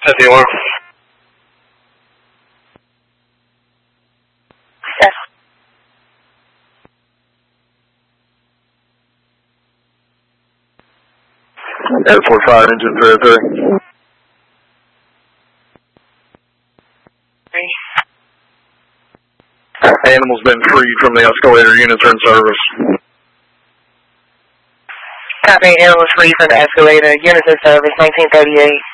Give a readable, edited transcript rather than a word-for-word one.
Set the alarm. Yes. Airport fire engine 303. Animal's been freed from the escalator. Units are in service. Copy, animals free from the escalator. Units in service, 1938.